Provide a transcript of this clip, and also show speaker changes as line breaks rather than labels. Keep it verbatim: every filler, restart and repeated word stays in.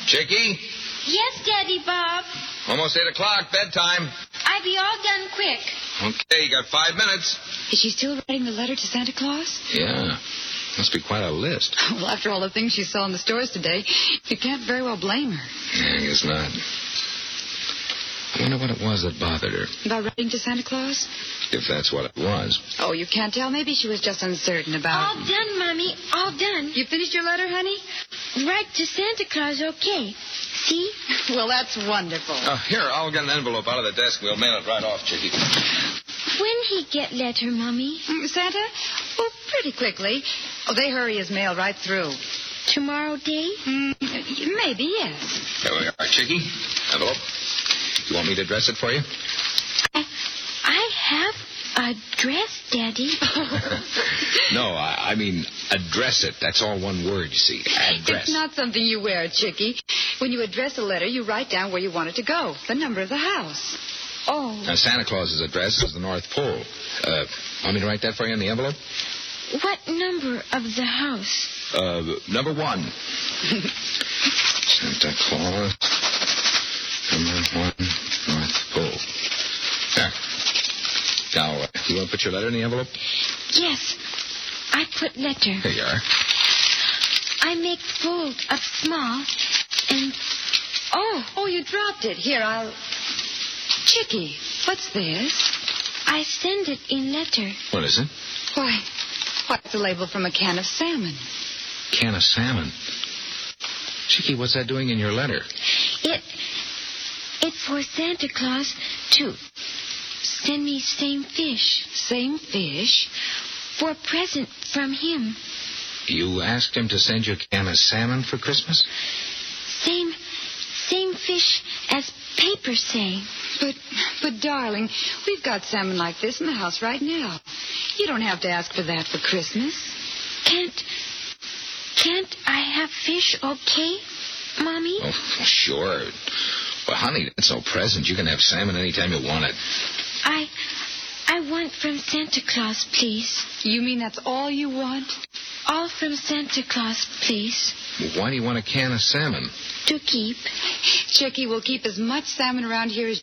Chickie?
Yes, Daddy Bob.
Almost eight o'clock, bedtime.
I be all done quick.
Okay, you got five minutes.
Is she still writing the letter to Santa Claus?
Yeah. Must be quite a list.
Well, after all the things she saw in the stores today, you can't very well blame her.
Yeah, I guess not. I wonder what it was that bothered her.
About writing to Santa Claus?
If that's what it was.
Oh, you can't tell. Maybe she was just uncertain about...
All done, Mommy. All done.
You finished your letter, honey?
Write to Santa Claus, okay. See?
Well, that's wonderful.
Uh, here, I'll get an envelope out of the desk. We'll mail it right off, Chickie.
When he get letter, Mommy?
Mm, Santa? Oh, pretty quickly. Oh, they hurry his mail right through.
Tomorrow day?
Mm, maybe, yes.
There we are, Chickie. Envelope. You want me to address it for you?
I, I have a dress, Daddy.
No, I, I mean address it. That's all one word, you see. Address.
It's not something you wear, Chickie. When you address a letter, you write down where you want it to go, the number of the house.
Oh.
Now, Santa Claus's address is the North Pole. Uh, want me to write that for you in the envelope?
What number of the house?
Uh, number one. Santa Claus, number one, North Pole. There. Now, uh, you want to put your letter in the envelope?
Yes. I put letter.
Here you are.
I make fold up small and...
Oh, oh, you dropped it. Here, I'll... Chickie, what's this?
I send it in letter.
What is it?
Why, why, it's a label from a can of salmon.
Can of salmon. Chickie, what's that doing in your letter?
It... It's for Santa Claus to send me same fish.
Same fish?
For a present from him.
You asked him to send you a can of salmon for Christmas?
Same... Same fish as paper say.
But, but, darling, we've got salmon like this in the house right now. You don't have to ask for that for Christmas.
Can't... Can't I have fish, okay, Mommy?
Oh, sure. Well, honey, that's no present. You can have salmon anytime you want it.
I... I want from Santa Claus, please.
You mean that's all you want?
All from Santa Claus, please.
Well, why do you want a can of salmon?
To keep.
Chickie will keep as much salmon around here as